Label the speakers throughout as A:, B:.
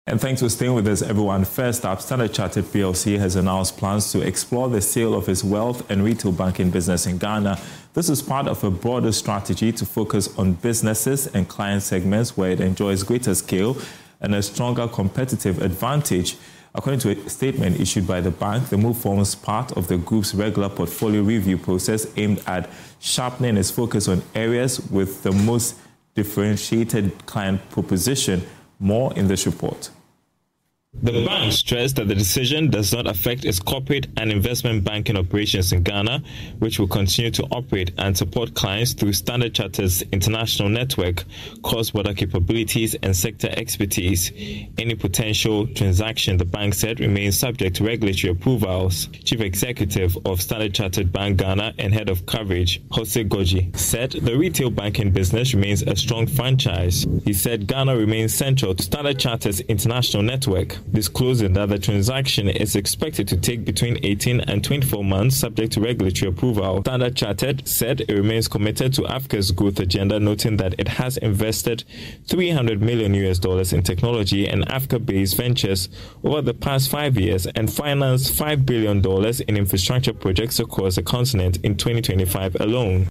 A: And thanks for staying with us, everyone. First up, Standard Chartered PLC has announced plans to explore the sale of its wealth and retail banking business in Ghana. This is part of a broader strategy to focus on businesses and client segments where it enjoys greater scale and a stronger competitive advantage. According to a statement issued by the bank, the move forms part of the group's regular portfolio review process aimed at sharpening its focus on areas with the most differentiated client proposition. More in this report.
B: The bank stressed that the decision does not affect its corporate and investment banking operations in Ghana, which will continue to operate and support clients through Standard Chartered's international network, cross-border capabilities, and sector expertise. Any potential transaction, the bank said, remains subject to regulatory approvals. Chief Executive of Standard Chartered Bank Ghana and Head of Coverage, Jose Goji, said the retail banking business remains a strong franchise. He said Ghana remains central to Standard Chartered's international network, disclosing that the transaction is expected to take between 18 and 24 months subject to regulatory approval. Standard Chartered said it remains committed to Africa's growth agenda, noting that it has invested $300 million in technology and Africa-based ventures over the past 5 years and financed $5 billion in infrastructure projects across the continent in 2025 alone.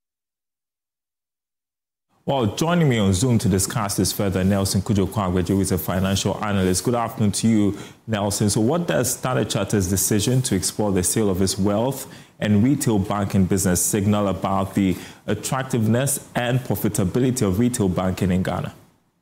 A: Well, joining me on Zoom to discuss this further, Nelson Kudjo-Kwagbejo, who is a financial analyst. Good afternoon to you, Nelson. So what does Standard Chartered's decision to explore the sale of its wealth and retail banking business signal about the attractiveness and profitability of retail banking in Ghana?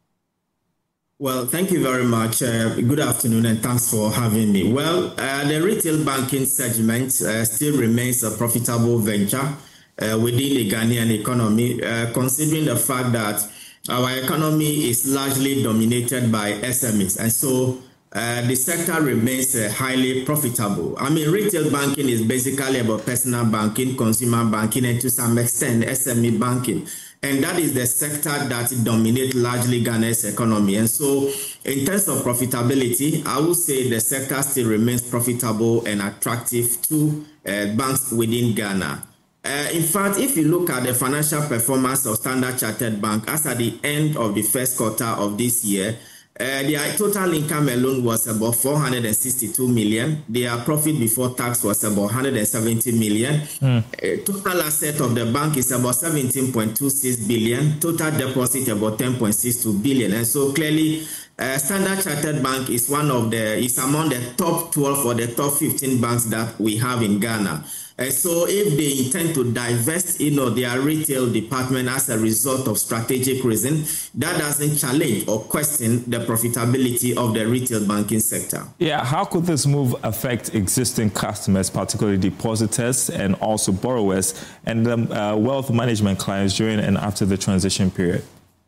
C: Well, thank you very much. Good afternoon, and thanks for having me. Well, the retail banking segment still remains a profitable venture within the Ghanaian economy, considering the fact that our economy is largely dominated by SMEs. And so the sector remains highly profitable. I mean, retail banking is basically about personal banking, consumer banking, and to some extent, SME banking. And that is the sector that dominates largely Ghana's economy. And so in terms of profitability, I would say the sector still remains profitable and attractive to banks within Ghana. In fact, if you look at the financial performance of Standard Chartered Bank as at the end of the first quarter of this year, their total income alone was about 462 million. Their profit before tax was about 170 million. Total asset of the bank is about 17.26 billion. Total deposit about 10.62 billion. And so clearly, Standard Chartered Bank is among the top 12 or the top 15 banks that we have in Ghana. So if they intend to divest, their retail department as a result of strategic reason, that doesn't challenge or question the profitability of the retail banking sector.
A: Yeah, how could this move affect existing customers, particularly depositors and also borrowers and wealth management clients during and after the transition period?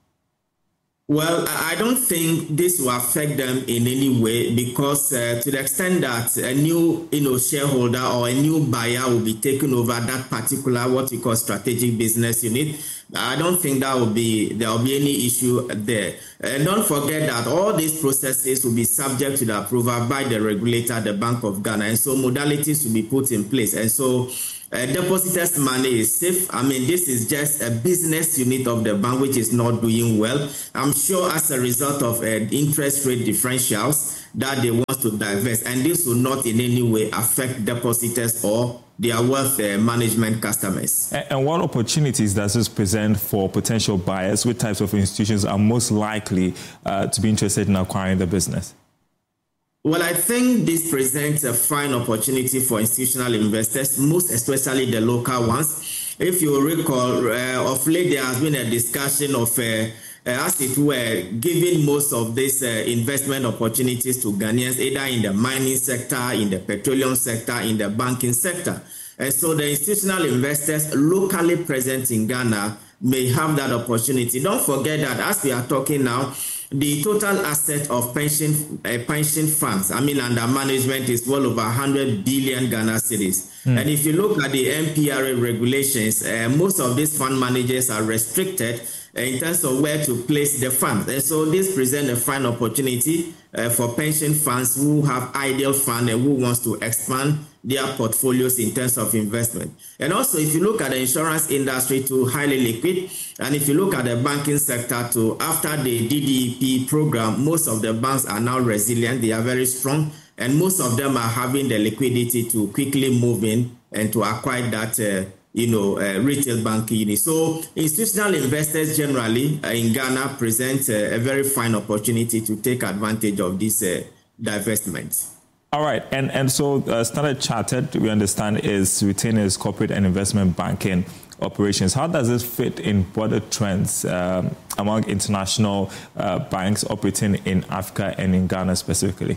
C: Well, I don't think this will affect them in any way because to the extent that a new shareholder or a new buyer will be taking over that particular what we call strategic business unit, I don't think there will be any issue there. And don't forget that all these processes will be subject to the approval by the regulator, the Bank of Ghana, and so modalities will be put in place. And so depositors' money is safe. I mean, this is just a business unit of the bank which is not doing well. I'm sure as a result of interest rate differentials that they want to divest, and this will not in any way affect depositors or their wealth management customers.
A: And what opportunities does this present for potential buyers? What types of institutions are most likely to be interested in acquiring the business?
C: Well, I think this presents a fine opportunity for institutional investors, most especially the local ones. If you recall, of late there has been a discussion of, as it were, giving most of these investment opportunities to Ghanaians, either in the mining sector, in the petroleum sector, in the banking sector. And so the institutional investors locally present in Ghana may have that opportunity. Don't forget that as we are talking now, the total asset of pension funds, under management is well over 100 billion Ghana cedis. And if you look at the MPRA regulations, most of these fund managers are restricted in terms of where to place the funds. And so this presents a fine opportunity for pension funds who have ideal fund and who wants to expand their portfolios in terms of investment. And also, if you look at the insurance industry too, highly liquid, and if you look at the banking sector too, after the DDP program, most of the banks are now resilient, they are very strong, and most of them are having the liquidity to quickly move in and to acquire that retail banking unit. So institutional investors generally in Ghana present a very fine opportunity to take advantage of this divestment.
A: All right, and so Standard Chartered, we understand, is retaining its corporate and investment banking operations. How does this fit in broader trends among international banks operating in Africa and in Ghana specifically?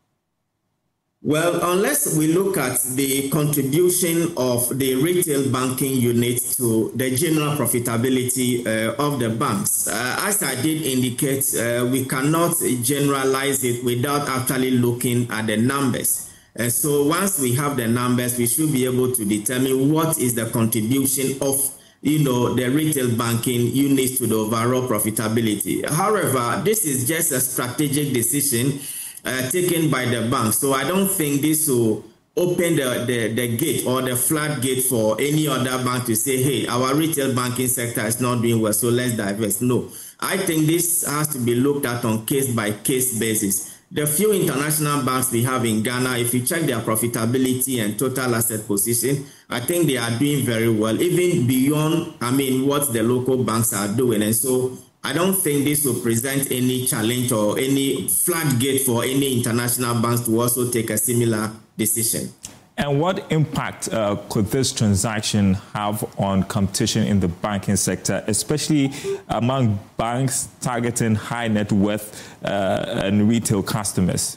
C: Well, unless we look at the contribution of the retail banking unit to the general profitability of the banks, as I did indicate, we cannot generalize it without actually looking at the numbers. And so once we have the numbers, we should be able to determine what is the contribution of the retail banking units to the overall profitability. However, this is just a strategic decision taken by the bank. So I don't think this will open the gate or the floodgate for any other bank to say, hey, our retail banking sector is not doing well, so let's divest. No, I think this has to be looked at on case-by-case basis. The few international banks we have in Ghana, if you check their profitability and total asset position, I think they are doing very well, even beyond, what the local banks are doing. And so I don't think this will present any challenge or any floodgate for any international banks to also take a similar decision.
A: And what impact could this transaction have on competition in the banking sector, especially among banks targeting high net worth and retail customers?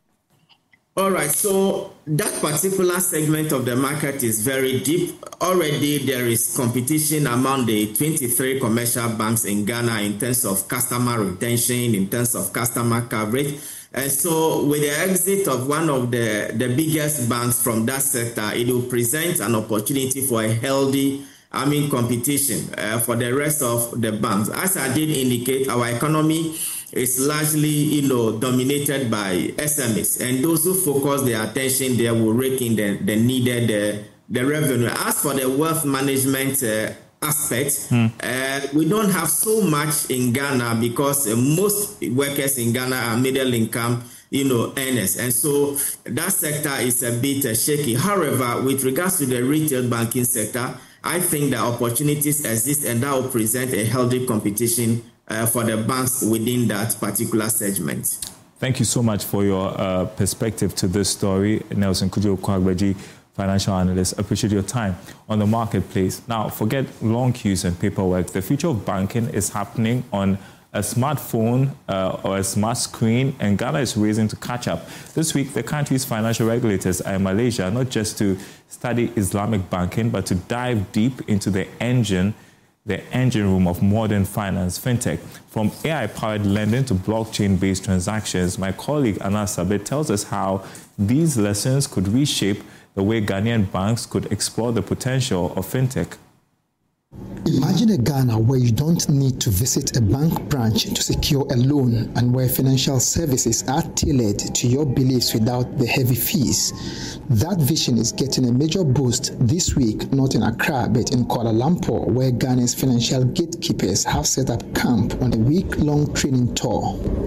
C: All right, so that particular segment of the market is very deep. Already there is competition among the 23 commercial banks in Ghana in terms of customer retention, in terms of customer coverage. And so with the exit of one of the biggest banks from that sector, it will present an opportunity for a healthy competition for the rest of the banks. As I did indicate, our economy is largely, dominated by SMEs, and those who focus their attention there will rake in the needed the revenue. As for the wealth management aspect, we don't have so much in Ghana because most workers in Ghana are middle income, earners, and so that sector is a bit shaky. However, with regards to the retail banking sector, I think the opportunities exist, and that will present a healthy competition for the banks within that particular segment.
A: Thank you so much for your perspective to this story, Nelson Kudjo-Kwagbaji, financial analyst. Appreciate your time on the marketplace. Now, forget long queues and paperwork. The future of banking is happening on a smartphone or a smart screen, and Ghana is racing to catch up. This week, the country's financial regulators are in Malaysia, not just to study Islamic banking, but to dive deep into the engine room of modern finance, fintech. From AI-powered lending to blockchain-based transactions, my colleague Anas Sabit tells us how these lessons could reshape the way Ghanaian banks could explore the potential of fintech.
D: Imagine a Ghana where you don't need to visit a bank branch to secure a loan, and where financial services are tailored to your beliefs without the heavy fees. That vision is getting a major boost this week, not in Accra but in Kuala Lumpur, where Ghana's financial gatekeepers have set up camp on a week-long training tour.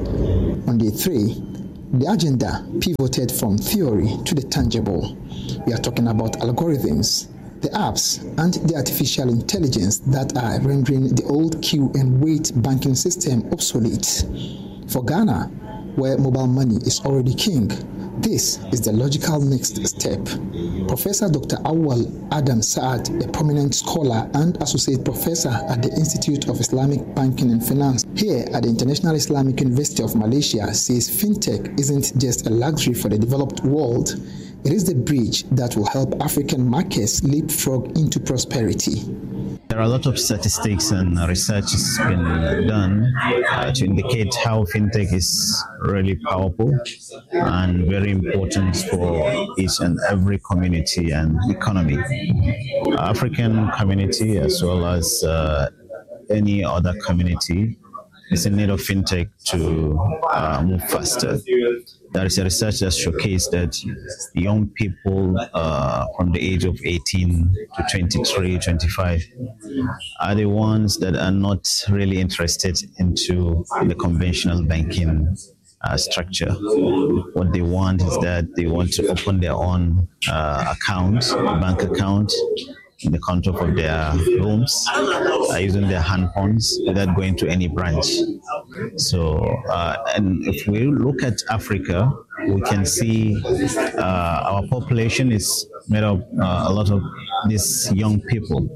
D: On day 3, the agenda pivoted from theory to the tangible. We are talking about algorithms, the apps, and the artificial intelligence that are rendering the old queue and wait banking system obsolete. For Ghana, where mobile money is already king, this is the logical next step. Professor Dr. Awal Adam Saad, a prominent scholar and associate professor at the Institute of Islamic Banking and Finance here at the International Islamic University of Malaysia, says fintech isn't just a luxury for the developed world. It is the bridge that will help African markets leapfrog into prosperity.
E: There are a lot of statistics and research has been done to indicate how fintech is really powerful and very important for each and every community and economy. African community as well as any other community, is in need of fintech to move faster. There is a research that showcased that young people from the age of 18 to 23, 25 are the ones that are not really interested into the conventional banking structure. What they want is that they want to open their own bank account, in the comfort of their rooms, using their handphones without going to any branch. So, and if we look at Africa, we can see our population is made of a lot of these young people.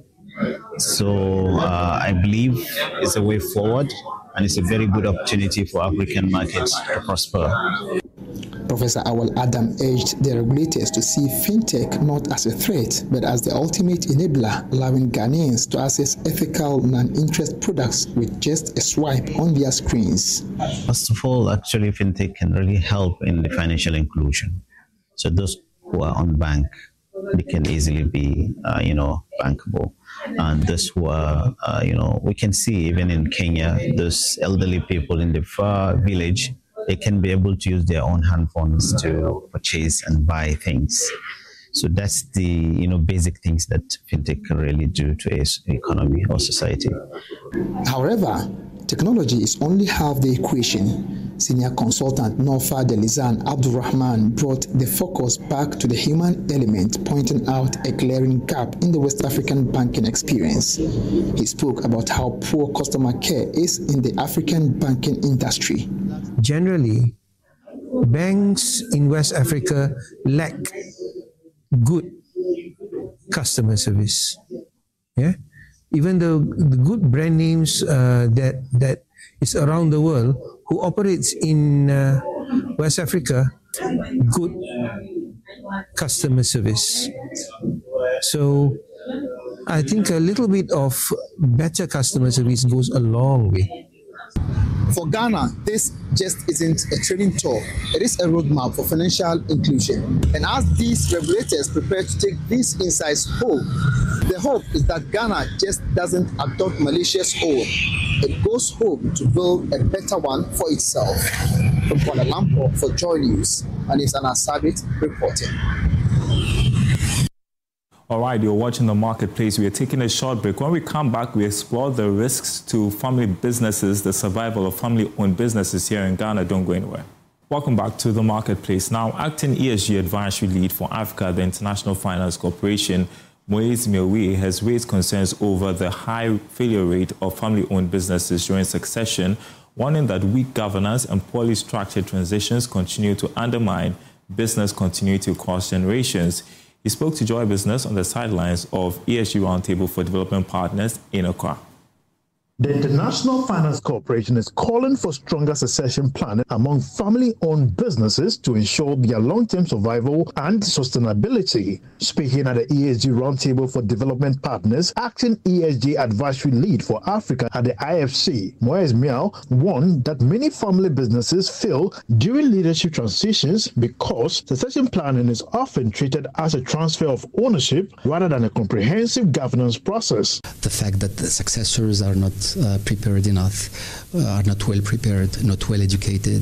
E: So I believe it's a way forward, and it's a very good opportunity for African markets to prosper.
D: Professor Awal Adam urged the regulators to see fintech not as a threat, but as the ultimate enabler, allowing Ghanaians to access ethical non-interest products with just a swipe on their screens.
E: First of all, actually, fintech can really help in the financial inclusion. So those who are unbanked, they can easily be, bankable. And those who are, we can see even in Kenya, those elderly people in the far village, they can be able to use their own handphones to purchase and buy things. So that's the basic things that fintech can really do to a economy or society.
D: However, technology is only half the equation. Senior consultant Nofa Delizan Abdulrahman brought the focus back to the human element, pointing out a glaring gap in the West African banking experience. He spoke about how poor customer care is in the African banking industry.
F: Generally, banks in West Africa lack good customer service. Yeah, even the good brand names that is around the world who operates in West Africa, good customer service. So I think a little bit of better customer service goes a long way.
D: For Ghana, this just isn't a training tour. It is a roadmap for financial inclusion. And as these regulators prepare to take these insights home, the hope is that Ghana just doesn't adopt Malaysia's own. It goes home to build a better one for itself. From Kuala Lumpur for Joy News, and it's Anna Sabit reporting.
A: All right, you're watching The Marketplace. We are taking a short break. When we come back, we explore the risks to family businesses, the survival of family-owned businesses here in Ghana. Don't go anywhere. Welcome back to The Marketplace. Now, acting ESG advisory lead for Africa, the International Finance Corporation, Moise Milwi, has raised concerns over the high failure rate of family-owned businesses during succession, warning that weak governance and poorly structured transitions continue to undermine business continuity across generations. He spoke to Joy Business on the sidelines of ESG Roundtable for Development Partners in Accra.
G: The International Finance Corporation is calling for stronger succession planning among family-owned businesses to ensure their long-term survival and sustainability. Speaking at the ESG Roundtable for Development Partners, acting ESG advisory lead for Africa at the IFC, Moise Miao, warned that many family businesses fail during leadership transitions because succession planning is often treated as a transfer of ownership rather than a comprehensive governance process.
H: The fact that the successors are not prepared enough, are not well prepared, not well educated,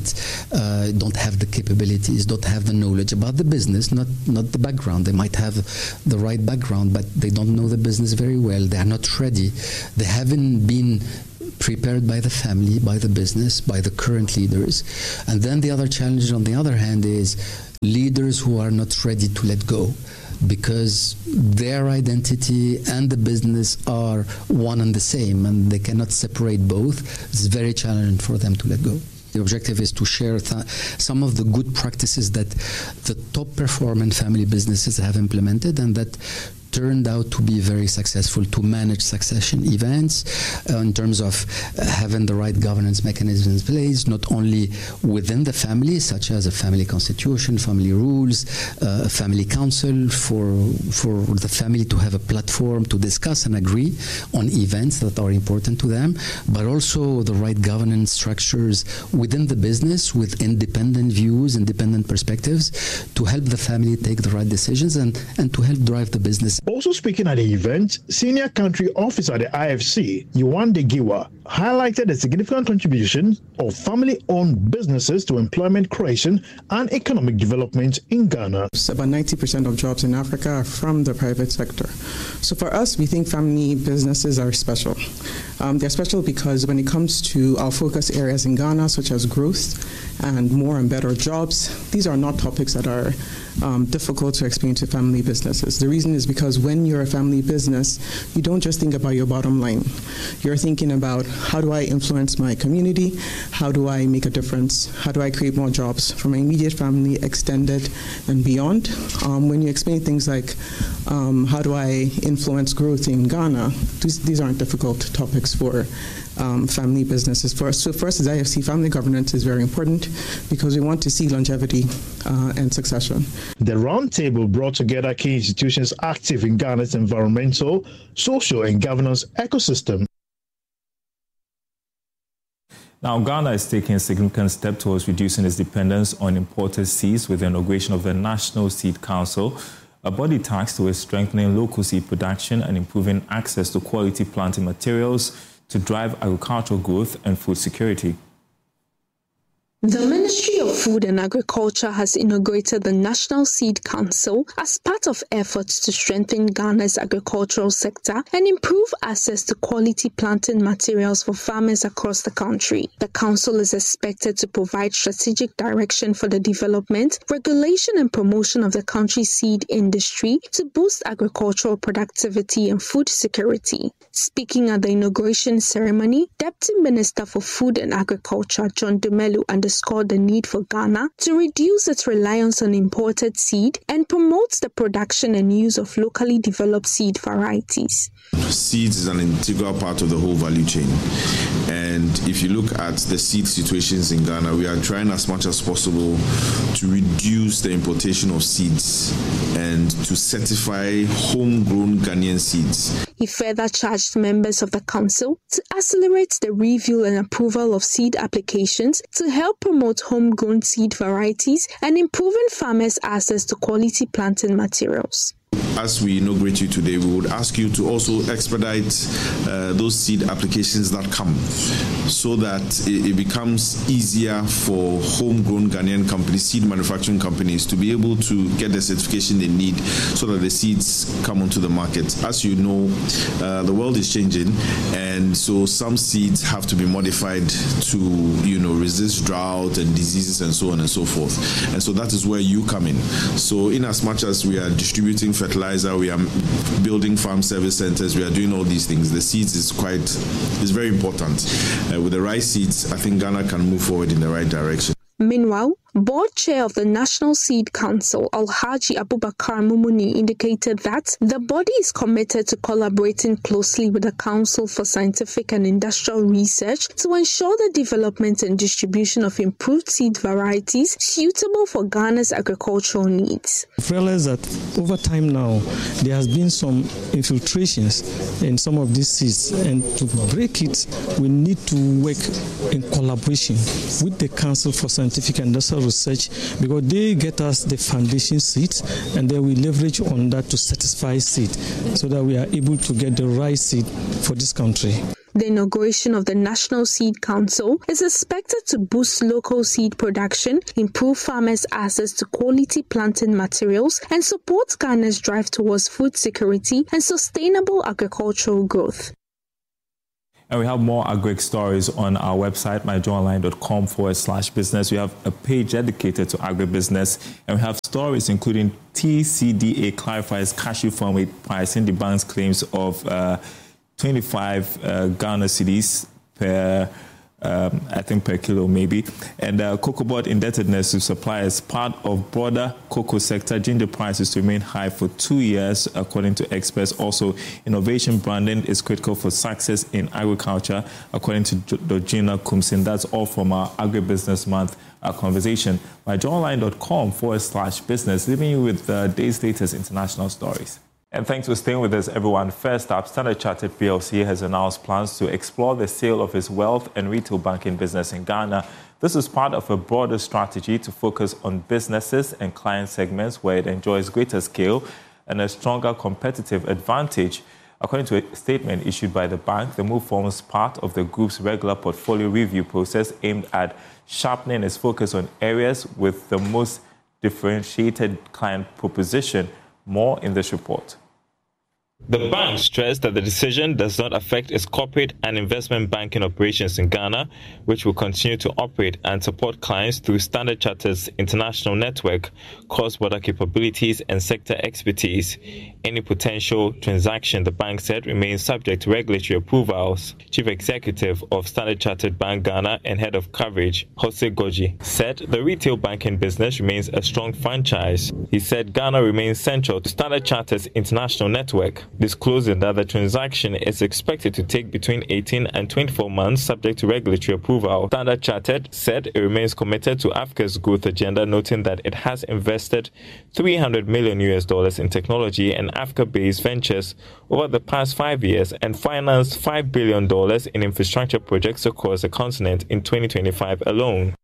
H: don't have the capabilities, don't have the knowledge about the business, not the background. They might have the right background, but they don't know the business very well. They are not ready. They haven't been prepared by the family, by the business, by the current leaders. And then the other challenge, on the other hand, is leaders who are not ready to let go, because their identity and the business are one and the same, and they cannot separate both. It's very challenging for them to let go. The objective is to share some of the good practices that the top performing family businesses have implemented and that turned out to be very successful to manage succession events in terms of having the right governance mechanisms in place, not only within the family, such as a family constitution, family rules, family council, for the family to have a platform to discuss and agree on events that are important to them, but also the right governance structures within the business with independent views, independent perspectives to help the family take the right decisions and to help drive the business.
G: Also speaking at the event, Senior Country Officer at the IFC, Yewande Giwa, highlighted the significant contribution of family-owned businesses to employment creation and economic development in Ghana.
I: About 90% of jobs in Africa are from the private sector. So for us, we think family businesses are special. They're special because when it comes to our focus areas in Ghana, such as growth and more and better jobs, these are not topics that are difficult to explain to family businesses. The reason is because when you're a family business, you don't just think about your bottom line. You're thinking about, how do I influence my community? How do I make a difference? How do I create more jobs for my immediate family, extended, and beyond? When you explain things like, how do I influence growth in Ghana, these aren't difficult topics for family businesses. For us as IFC, family governance is very important because we want to see longevity and succession.
G: The roundtable brought together key institutions active in Ghana's environmental, social, and governance ecosystem.
A: Now, Ghana is taking a significant step towards reducing its dependence on imported seeds with the inauguration of the National Seed Council, a body tasked with strengthening local seed production and improving access to quality planting materials to drive agricultural growth and food security.
J: The Ministry of Food and Agriculture has inaugurated the National Seed Council as part of efforts to strengthen Ghana's agricultural sector and improve access to quality planting materials for farmers across the country. The council is expected to provide strategic direction for the development, regulation, and promotion of the country's seed industry to boost agricultural productivity and food security. Speaking at the inauguration ceremony, Deputy Minister for Food and Agriculture John Dumelu underscored the need for Ghana to reduce its reliance on imported seed and promotes the production and use of locally developed seed varieties.
K: Seeds is an integral part of the whole value chain. And if you look at the seed situations in Ghana, we are trying as much as possible to reduce the importation of seeds and to certify homegrown Ghanaian seeds.
J: He further charged members of the council to accelerate the review and approval of seed applications to help promote homegrown seed varieties and improving farmers' access to quality planting materials.
K: As we inaugurate you today, we would ask you to also expedite those seed applications that come so that it becomes easier for homegrown Ghanaian companies, seed manufacturing companies, to be able to get the certification they need so that the seeds come onto the market. As you know, the world is changing, and so some seeds have to be modified to, resist drought and diseases and so on and so forth. And so that is where you come in. So in as much as we are distributing fertilizer, we are building farm service centers, we are doing all these things. The seeds is very important. With the right seeds, I think Ghana can move forward in the right direction.
J: Meanwhile, Board Chair of the National Seed Council, Alhaji Abubakar Mumuni, indicated that the body is committed to collaborating closely with the Council for Scientific and Industrial Research to ensure the development and distribution of improved seed varieties suitable for Ghana's agricultural needs.
L: I've realized that over time now, there has been some infiltrations in some of these seeds, and to break it, we need to work in collaboration with the Council for Scientific and Industrial Research, because they get us the foundation seeds and then we leverage on that to satisfy seed so that we are able to get the right seed for this country.
J: The inauguration of the National Seed Council is expected to boost local seed production, improve farmers' access to quality planting materials, and support Ghana's drive towards food security and sustainable agricultural growth.
A: And we have more agric stories on our website, myjoyonline.com/business. We have a page dedicated to agribusiness, and we have stories including TCDA clarifies cashew farm weight pricing, debunks claims of 25 Ghana cedis per per kilo maybe, and cocoa board indebtedness to suppliers. Part of broader cocoa sector, ginger prices to remain high for 2 years, according to experts. Also, innovation branding is critical for success in agriculture, according to Georgina Kumsin. That's all from our Agribusiness Month conversation. myjoyonline.com/business, leaving you with day's latest international stories. And thanks for staying with us, everyone. First up, Standard Chartered PLC has announced plans to explore the sale of its wealth and retail banking business in Ghana. This is part of a broader strategy to focus on businesses and client segments where it enjoys greater scale, and a stronger competitive advantage. According to a statement issued by the bank, the move forms part of the group's regular portfolio review process aimed at sharpening its focus on areas with the most differentiated client proposition. More in this report.
B: The bank stressed that the decision does not affect its corporate and investment banking operations in Ghana, which will continue to operate and support clients through Standard Chartered's international network, cross-border capabilities and sector expertise. Any potential transaction, the bank said, remains subject to regulatory approvals. Chief Executive of Standard Chartered Bank Ghana and Head of Coverage, Jose Goji, said the retail banking business remains a strong franchise. He said Ghana remains central to Standard Chartered's international network, disclosing that the transaction is expected to take between 18 and 24 months subject to regulatory approval. Standard Chartered said it remains committed to Africa's growth agenda, noting that it has invested $300 million in technology and Africa-based ventures over the past 5 years and financed $5 billion in infrastructure projects across the continent in 2025 alone.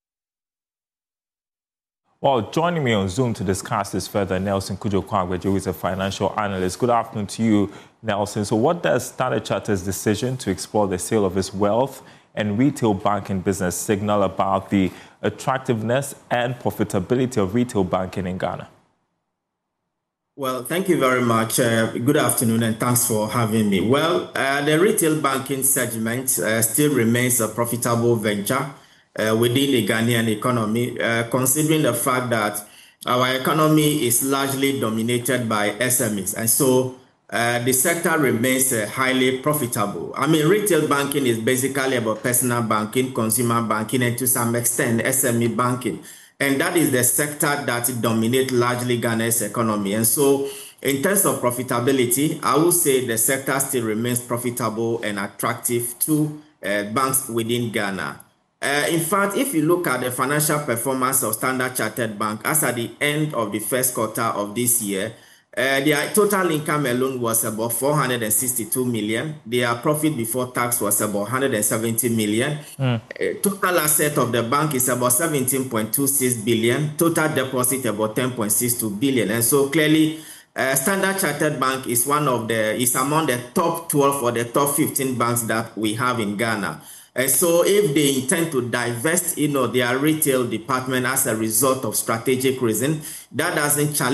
A: Well, joining me on Zoom to discuss this further, Nelson Kudjo-Kwagbejo, who is a financial analyst. Good afternoon to you, Nelson. So what does Standard Chartered's decision to explore the sale of its wealth and retail banking business signal about the attractiveness and profitability of retail banking in Ghana?
C: Well, thank you very much. Good afternoon, and thanks for having me. Well, the retail banking segment still remains a profitable venture within the Ghanaian economy, considering the fact that our economy is largely dominated by SMEs. And so the sector remains highly profitable. I mean, retail banking is basically about personal banking, consumer banking, and to some extent, SME banking. And that is the sector that dominates largely Ghana's economy. And so in terms of profitability, I would say the sector still remains profitable and attractive to banks within Ghana. In fact, if you look at the financial performance of Standard Chartered Bank as at the end of the first quarter of this year, their total income alone was about 462 million. Their profit before tax was about 170 million. Total asset of the bank is about 17.26 billion. Total deposit about 10.62 billion. And so clearly, Standard Chartered Bank is among the top 12 or the top 15 banks that we have in Ghana. And so if they intend to divest, their retail department as a result of strategic reason, that doesn't challenge